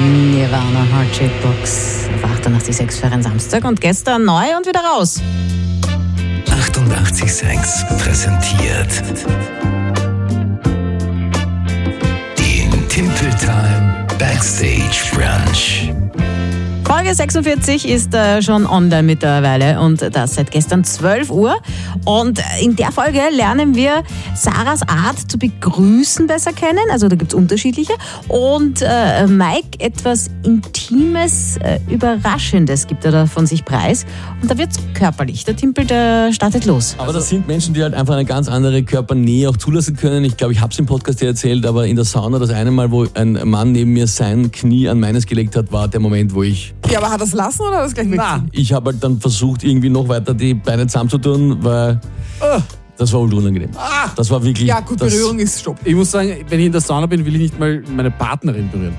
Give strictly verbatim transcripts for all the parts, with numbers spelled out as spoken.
Nirvana Heart Shape Box auf achtundachtzig Komma sechs für einen Samstag und gestern neu und wieder raus. achtundachtzig Komma sechs präsentiert den Timpel Time Backstage Brunch. Folge sechsundvierzig ist äh, schon online mittlerweile und das seit gestern zwölf Uhr. Und in der Folge lernen wir Sarahs Art zu begrüßen besser kennen. Also da gibt es unterschiedliche. Und äh, Mike etwas Intimes, äh, Überraschendes gibt er da von sich preis. Und da wird es körperlich. Der Timpel, der startet los. Aber das sind Menschen, die halt einfach eine ganz andere Körpernähe auch zulassen können. Ich glaube, ich habe es im Podcast ja erzählt, aber in der Sauna, das eine Mal, wo ein Mann neben mir sein Knie an meines gelegt hat, war der Moment, wo ich... Ja, aber hat er es lassen oder hat er es gleich weggezogen? Ich habe halt dann versucht, irgendwie noch weiter die Beine zusammenzutun, weil Oh. das war ultra unangenehm. Ah. Das war wirklich... Ja, gut, das, Berührung ist Stopp. Ich muss sagen, wenn ich in der Sauna bin, will ich nicht mal meine Partnerin berühren.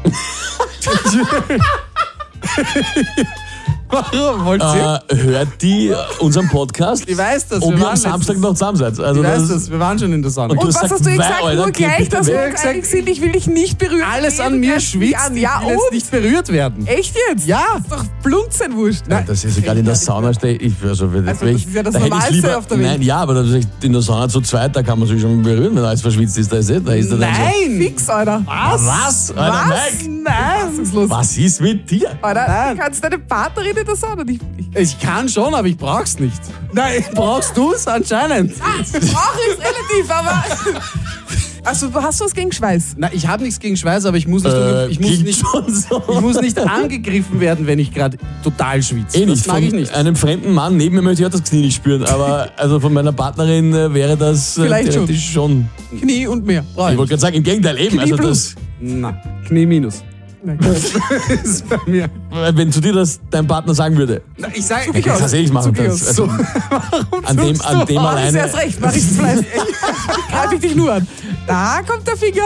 Warum? Wollt ihr? Äh, hört die unseren Podcast? Ich weiß das. Ob wir ihr waren am Samstag letztens- noch zusammen seid. Also Ich weiß das, das, wir waren schon in der Sauna. Und Und du was sagst, hast du weil, gesagt? Alter, Nur geh gleich, bitte dass wir weg. uns einig sind, ich will dich nicht berühren. Alles Nee, an du mir greifst mich schwitzt, an. ich Ja, will jetzt und? nicht berührt werden. Echt jetzt? Ja. Das ist doch Blunzenwurscht. Ja, das ist egal in der Sauna stehe ich. Also, wenn Also, ich, das ist ja das da hätte ich's Normalste lieber, auf der Welt. Nein, ja, aber das ist in der Sauna zu zweit, da kann man sich schon berühren, wenn alles verschwitzt ist. Da ist, da ist er dann so. Nein! Fix, Alter. Was? Was? Alter, Was? Mike, Nein! Was ist los? was ist mit dir? Alter, Nein. du kannst deine Partnerin in der Sauna nicht... Ich Ich kann schon, aber ich brauch's nicht. Nein, brauchst du's anscheinend? brauche es relativ, aber... Also, du hast was gegen Schweiß? Na, ich habe nichts gegen Schweiß, aber ich muss nicht, Äh, ich muss klingt nicht, schon so. ich muss nicht angegriffen werden, wenn ich gerade total schwitze. Eh nicht. Das mag Von ich nicht. einem fremden Mann neben mir möchte ich auch das Knie nicht spüren, aber also von meiner Partnerin äh, wäre das äh, Vielleicht schon. theoretisch schon. Knie und mehr. Brauch Ich ich wollte gerade sagen, im Gegenteil eben. Knie Also plus. das, Na, Knie minus. Das ist bei mir. wenn zu dir das dein Partner sagen würde, Na, ich sag, ich kann es eh nicht machen. Zuck Das, aus. also, an dem, an dem Oh, ist alleine. erst recht, mach ich's vielleicht. Greif ich dich nur an. Da kommt der Finger.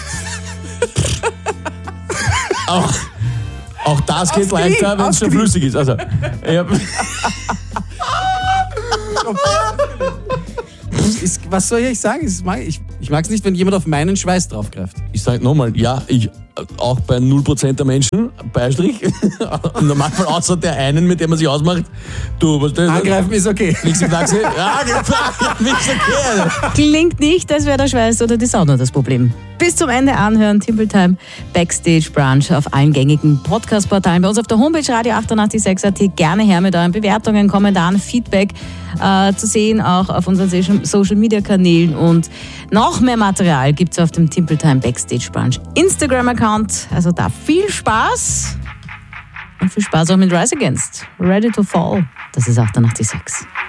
Auch, auch das geht Aufs Knie, leichter, wenn es aufs schon Knie. flüssig ist. Also, ich hab, ist, was soll ich sagen? Ich mag ich, ich mag's nicht, wenn jemand auf meinen Schweiß draufgreift. ich sage nochmal, ja, ich auch bei null Prozent der Menschen, Beistrich, im Normalfall außer der einen, mit dem man sich ausmacht, du, was das? Angreifen ist okay. Liegst im Taxi? Ja, ist okay. Klingt nicht, als wäre der Schweiß oder die Sauna das Problem. Bis zum Ende anhören, Timpel Time Backstage Brunch auf allen gängigen Podcast-Portalen. Bei uns auf der Homepage radio achtundachtzig Komma sechs Punkt at. Gerne her mit euren Bewertungen, Kommentaren, Feedback äh, zu sehen, auch auf unseren Social-Media-Kanälen. Und noch mehr Material gibt es auf dem Timpel Time Backstage Brunch Instagram-Account. Also da viel Spaß und viel Spaß auch mit Rise Against. Ready to Fall. Das ist achtundachtzig Komma sechs.